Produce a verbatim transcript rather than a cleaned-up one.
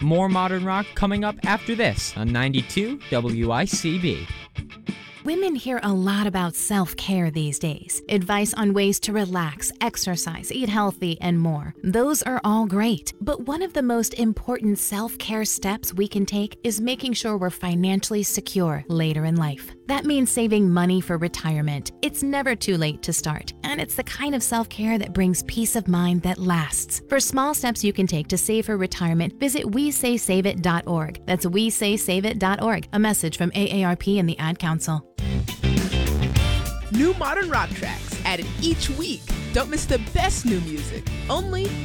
More modern rock coming up after this on ninety-two W I C B. Women hear a lot about self-care these days. Advice on ways to relax, exercise, eat healthy, and more. Those are all great. But one of the most important self-care steps we can take is making sure we're financially secure later in life. That means saving money for retirement. It's never too late to start, and it's the kind of self-care that brings peace of mind that lasts. For small steps you can take to save for retirement, visit we say save it dot org. That's we say save it dot org. A message from A A R P and the Ad Council. New modern rock tracks added each week. Don't miss the best new music, only